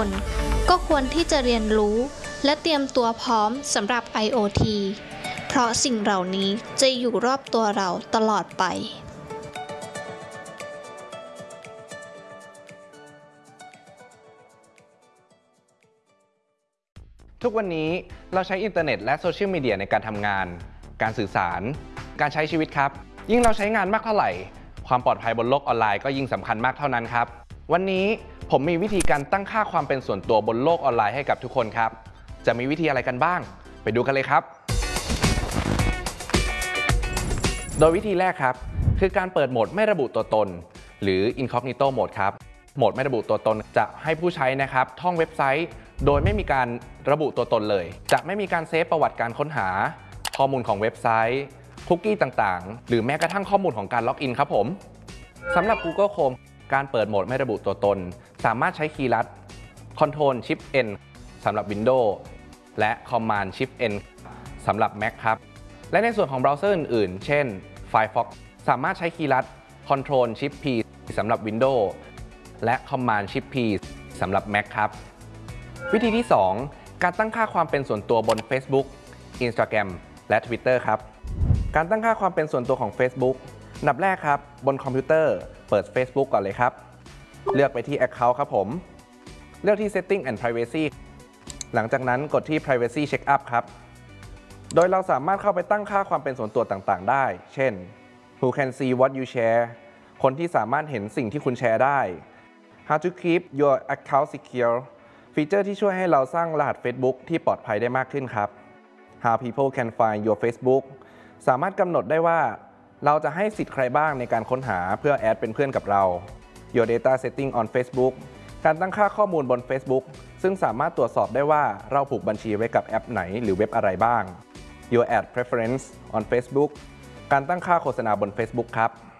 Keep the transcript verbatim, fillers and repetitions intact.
คนก็ควรที่จะเรียนรู้และเตรียมตัวพร้อมสำหรับ ไอ โอ ที เพราะสิ่งเหล่านี้จะอยู่รอบตัวเราตลอดไปทุกวันนี้เราใช้อินเทอร์เน็ตและโซเชียลมีเดียในการทำงานการสื่อสารการใช้ชีวิตครับยิ่งเราใช้งานมากเท่าไหร่ความปลอดภัยบนโลกออนไลน์ก็ยิ่งสำคัญมากเท่านั้นครับวันนี้ผมมีวิธีการตั้งค่าความเป็นส่วนตัวบนโลกออนไลน์ให้กับทุกคนครับจะมีวิธีอะไรกันบ้างไปดูกันเลยครับโดยวิธีแรกครับคือการเปิดโหมดไม่ระบุตัวตนหรือ Incognito Mode ครับโหมดไม่ระบุตัวตนจะให้ผู้ใช้นะครับท่องเว็บไซต์โดยไม่มีการระบุตัวตนเลยจะไม่มีการเซฟประวัติการค้นหาข้อมูลของเว็บไซต์คุกกี้ต่างๆหรือแม้กระทั่งข้อมูลของการล็อกอินครับผมสำหรับ Google Chrome การเปิดโหมดไม่ระบุตัวตนสามารถใช้คีย์ลัด Control Shift N สำหรับ Windows และ Command Shift N สำหรับ Mac ครับและในส่วนของเบราว์เซอร์อื่นๆเช่น Firefox สามารถใช้คีย์ลัด Control Shift P สำหรับ Windows และ Command Shift P สำหรับ Mac ครับวิธีที่ สอง การตั้งค่าความเป็นส่วนตัวบน Facebook Instagram และ Twitter ครับการตั้งค่าความเป็นส่วนตัวของ Facebook อันดับแรกครับบนคอมพิวเตอร์เปิด Facebook ก่อนเลยครับเลือกไปที่ Account ครับผมเลือกที่ Setting and Privacy หลังจากนั้นกดที่ Privacy Checkup ครับโดยเราสามารถเข้าไปตั้งค่าความเป็นส่วนตัวต่างๆได้เช่น Who can see what you share คนที่สามารถเห็นสิ่งที่คุณแชร์ได้ How to keep your account secure ฟีเจอร์ที่ช่วยให้เราสร้างรหัส Facebook ที่ปลอดภัยได้มากขึ้นครับ How people can find your Facebook สามารถกำหนดได้ว่าเราจะให้สิทธิ์ใครบ้างในการค้นหาเพื่อแอดเป็นเพื่อนกับเรา Your data setting on Facebook การตั้งค่าข้อมูลบน Facebook ซึ่งสามารถตรวจสอบได้ว่าเราผูกบัญชีไว้กับแอปไหนหรือเว็บอะไรบ้าง Your ad preference on Facebook การตั้งค่าโฆษณาบน Facebook ครับ